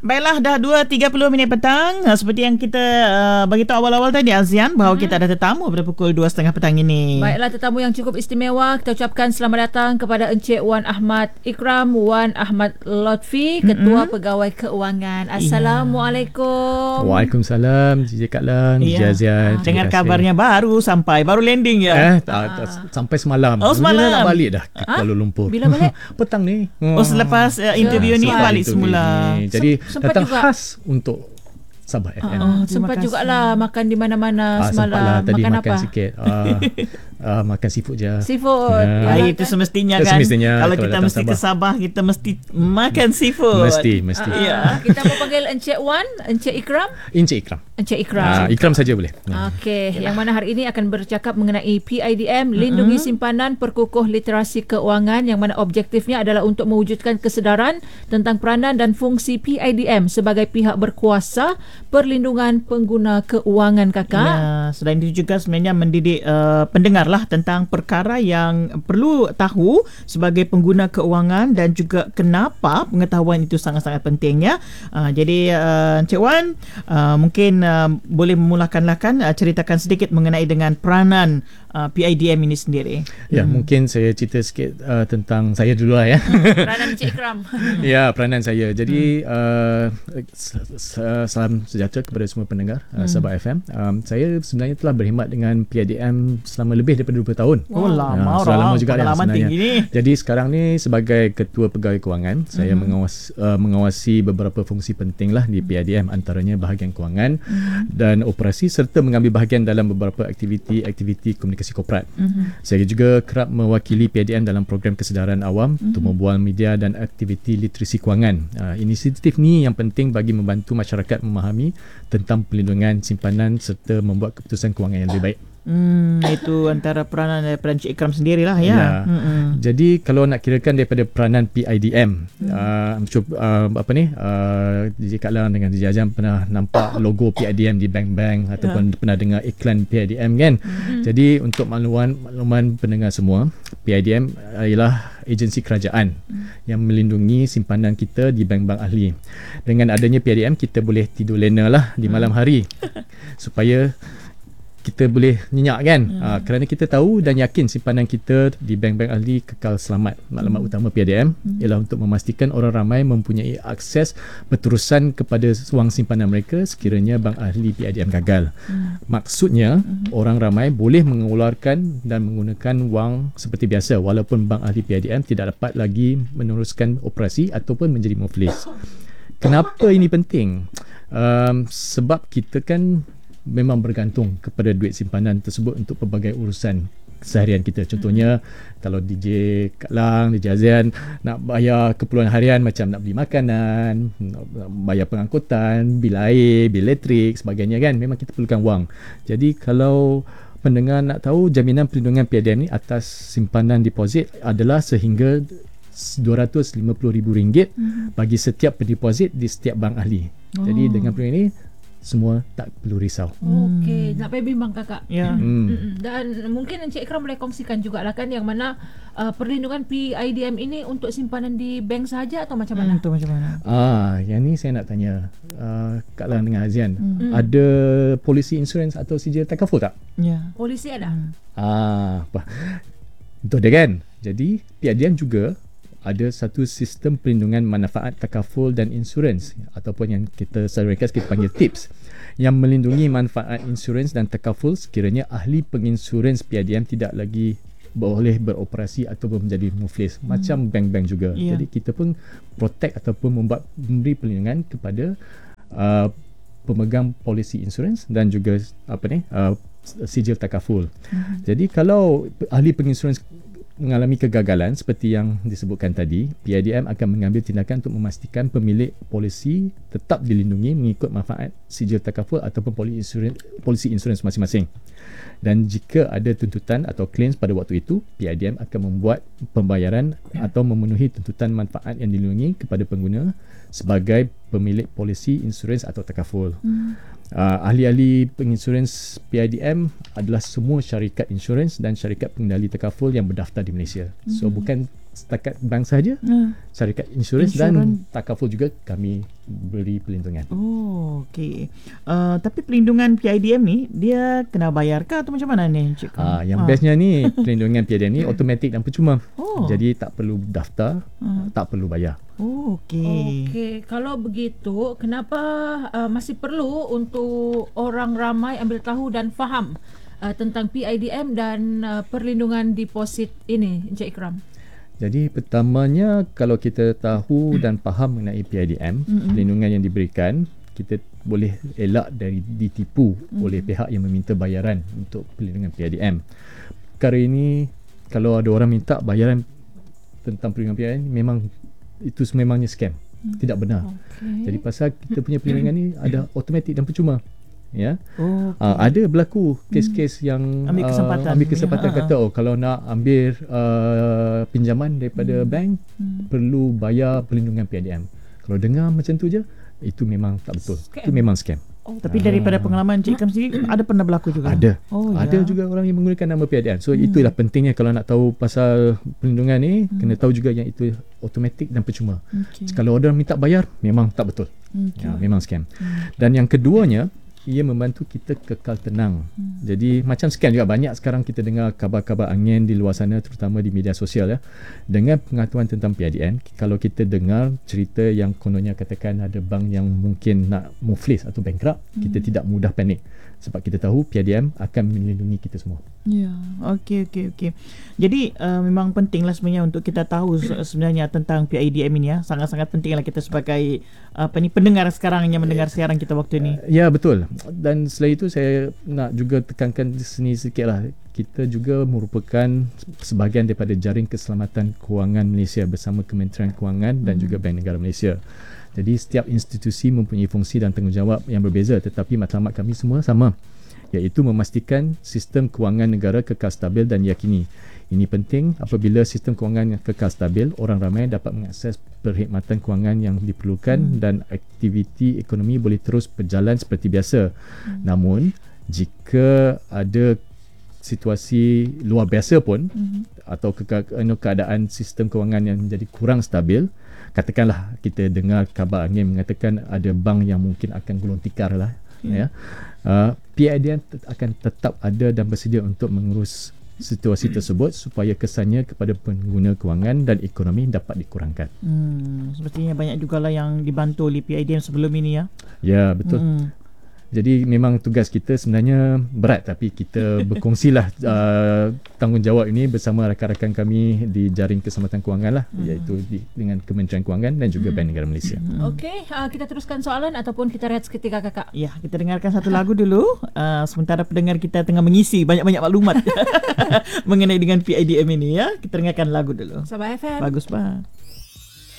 Baiklah, dah 2.30 minit petang. Seperti yang kita bagi tahu awal-awal tadi, Azian, bahawa kita ada tetamu pada pukul 2.30 petang ini. Baiklah, tetamu yang cukup istimewa. Kita ucapkan selamat datang kepada Encik Wan Ahmad Ikram, Wan Ahmad Lotfi, Ketua Pegawai Keuangan. Assalamualaikum. Waalaikumsalam, Cik Kak Lang, Cik Azian. Dengar kabarnya baru landing ya? Sampai semalam. Oh, semalam. Nak balik dah ke Kuala Lumpur. Bila balik? Petang ni. Selepas interview ni balik semula. Jadi sempat datang juga khas untuk Sabah FM. Sempat jugalah makan di mana-mana semalam. Tadi makan apa? sikit. Makan seafood je. Seafood. Itu semestinya kan. Kalau kita mesti Sabah. ke Sabah, kita mesti makan seafood. Mesti. Kita mau panggil Encik Wan, Encik Ikram. Encik Ikram. Encik Ikram. Ikram saja boleh. Okey, yang mana hari ini akan bercakap mengenai PIDM, lindungi simpanan, perkukuh literasi keuangan, yang mana objektifnya adalah untuk mewujudkan kesedaran tentang peranan dan fungsi PIDM sebagai pihak berkuasa perlindungan pengguna keuangan, kakak. Ya, selain itu juga sebenarnya mendidik pendengar lah tentang perkara yang perlu tahu sebagai pengguna keuangan dan juga kenapa pengetahuan itu sangat-sangat pentingnya. Jadi Encik Wan, mungkin boleh memulakanlah kan, ceritakan sedikit mengenai dengan peranan PIDM ini sendiri. Ya, mungkin saya cerita sikit tentang saya dulu lah ya. Peranan Encik Ikram. Ya, peranan saya. Jadi salam sejahtera kepada semua pendengar Sabah FM. Saya sebenarnya telah berkhidmat dengan PIDM selama lebih daripada 20 tahun. Oh, lama sudah lama juga pengalaman tinggi ni. Jadi sekarang ni sebagai Ketua Pegawai Kewangan, saya mengawasi beberapa fungsi penting lah di PIDM, antaranya bahagian kewangan dan operasi, serta mengambil bahagian dalam beberapa aktiviti komunikasi korporat. Saya juga kerap mewakili PIDM dalam program kesedaran awam untuk membual media dan aktiviti literasi kewangan. Inisiatif ni yang penting bagi membantu masyarakat memahami tentang pelindungan simpanan serta membuat keputusan kewangan yang lebih baik. Itu antara peranan daripada Encik Ikram sendirilah ya. Jadi kalau nak kirakan daripada peranan PIDM, DJ Kak Lang dengan DJ Azam pernah nampak logo PIDM di bank-bank ataupun pernah dengar iklan PIDM kan. Jadi untuk makluman pendengar semua, PIDM ialah agensi kerajaan yang melindungi simpanan kita di bank-bank ahli. Dengan adanya PIDM, kita boleh tidur lena lah di malam hari supaya kita boleh nyenyak kan. Kerana kita tahu dan yakin simpanan kita di bank-bank ahli kekal selamat. Maklumat utama PIDM ialah untuk memastikan orang ramai mempunyai akses berterusan kepada wang simpanan mereka sekiranya bank ahli PIDM gagal. Maksudnya orang ramai boleh mengeluarkan dan menggunakan wang seperti biasa walaupun bank ahli PIDM tidak dapat lagi meneruskan operasi ataupun menjadi muflis. Kenapa ini penting? Sebab kita kan memang bergantung kepada duit simpanan tersebut untuk pelbagai urusan seharian kita. Contohnya kalau DJ Kak Lang, DJ Azian nak bayar keperluan harian macam nak beli makanan, nak bayar pengangkutan, bil air, bil elektrik, sebagainya kan, memang kita perlukan wang. Jadi kalau pendengar nak tahu, jaminan perlindungan PIDM ni atas simpanan deposit adalah sehingga RM250,000 bagi setiap pendeposit di setiap bank ahli. Jadi dengan perlindungan ini semua tak perlu risau. Okey, nak payah bimbang kakak. Ya. Dan mungkin Encik Ikram boleh kongsikan juga lah kan, yang mana perlindungan PIDM ini untuk simpanan di bank sahaja atau macam mana? Itu macam mana? Yang ni saya nak tanya Kak Lang dengan Azian. Ada polisi insurans atau sijil takaful tak? Ya. Polisi ada? Betul dia kan? Jadi PIDM juga ada satu sistem perlindungan manfaat takaful dan insurans ataupun yang kita secara ringkas kita panggil TIPS, yang melindungi manfaat insurans dan takaful sekiranya ahli penginsurans PIDM tidak lagi boleh beroperasi ataupun menjadi muflis, macam bank-bank juga. Jadi kita pun protect ataupun memberi perlindungan kepada pemegang polisi insurans dan juga sijil takaful. Jadi kalau ahli penginsurans mengalami kegagalan seperti yang disebutkan tadi, PIDM akan mengambil tindakan untuk memastikan pemilik polisi tetap dilindungi mengikut manfaat sijil takaful ataupun polisi insurans masing-masing. Dan jika ada tuntutan atau claims pada waktu itu, PIDM akan membuat pembayaran atau memenuhi tuntutan manfaat yang dilindungi kepada pengguna sebagai pemilik polisi insurans atau takaful. Ahli-ahli penginsurans PIDM adalah semua syarikat insurans dan syarikat pengendali takaful yang berdaftar di Malaysia. So bukan setakat bank sahaja, syarikat insurans dan takaful juga kami beri pelindungan. Oh, okey. Tapi pelindungan PIDM ni dia kena bayar ke atau macam mana ni, Encik? Yang bestnya ni pelindungan PIDM ni automatik dan percuma. Jadi tak perlu daftar, tak perlu bayar. Oh, okey. Okey, kalau begitu kenapa masih perlu untuk orang ramai ambil tahu dan faham tentang PIDM dan perlindungan deposit ini, Encik Ikram? Jadi pertamanya, kalau kita tahu dan faham mengenai PIDM, perlindungan yang diberikan, kita boleh elak dari ditipu oleh pihak yang meminta bayaran untuk perlindungan PIDM. Perkara ini, kalau ada orang minta bayaran tentang perlindungan PIDM, memang itu sememangnya scam. Tidak benar. Jadi pasal kita punya perlindungan ni ada automatik dan percuma. Ya. Ada berlaku kes-kes yang ambil kesempatan kata kalau nak ambil pinjaman daripada bank perlu bayar perlindungan PIDM. Kalau dengar macam tu je, itu memang tak betul. Itu memang scam. Tapi daripada pengalaman Encik Ikram sendiri, ada pernah berlaku juga? Ada. Ada juga orang yang menggunakan nama PIDM. So itulah pentingnya kalau nak tahu pasal perlindungan ni, kena tahu juga yang itu automatik dan percuma. Kalau orang minta bayar, memang tak betul. Memang scam. Dan yang keduanya, ia membantu kita kekal tenang. Jadi macam scam juga, banyak sekarang kita dengar kabar-kabar angin di luar sana, terutama di media sosial ya. Dengan pengetahuan tentang PIDM, kalau kita dengar cerita yang kononnya katakan ada bank yang mungkin nak muflis atau bankrupt, kita tidak mudah panik sebab kita tahu PIDM akan melindungi kita semua. Ya, okey. Jadi memang pentinglah sebenarnya untuk kita tahu sebenarnya tentang PIDM ini ya. Sangat-sangat pentinglah kita sebagai pendengar sekarang yang mendengar siaran kita waktu ini. Ya, betul. Dan selain itu saya nak juga tekankan di sini sikitlah. Kita juga merupakan sebahagian daripada Jaring Keselamatan Kewangan Malaysia bersama Kementerian Kewangan dan juga Bank Negara Malaysia. Jadi setiap institusi mempunyai fungsi dan tanggungjawab yang berbeza, tetapi matlamat kami semua sama, iaitu memastikan sistem kewangan negara kekal stabil dan diyakini. Ini penting apabila sistem kewangan yang kekal stabil, orang ramai dapat mengakses perkhidmatan kewangan yang diperlukan dan aktiviti ekonomi boleh terus berjalan seperti biasa. Namun, jika ada situasi luar biasa pun atau keadaan sistem kewangan yang menjadi kurang stabil, katakanlah kita dengar kabar angin mengatakan ada bank yang mungkin akan gulung tikar lah, ya. PIDM akan tetap ada dan bersedia untuk mengurus situasi tersebut supaya kesannya kepada pengguna kewangan dan ekonomi dapat dikurangkan. Sepertinya banyak jugalah yang dibantu oleh PIDM sebelum ini ya. Ya, betul. Jadi memang tugas kita sebenarnya berat, tapi kita berkongsilah tanggungjawab ini bersama rakan-rakan kami di Jaring Keselamatan Kewangan lah, iaitu dengan Kementerian Kewangan dan juga Bank Negara Malaysia. Okey, kita teruskan soalan ataupun kita rehat seketika kakak? Ya, kita dengarkan satu lagu dulu sementara pendengar kita tengah mengisi banyak-banyak maklumat mengenai dengan PIDM ini ya. Kita dengarkan lagu dulu. Sabah FM. Bagus, Pak.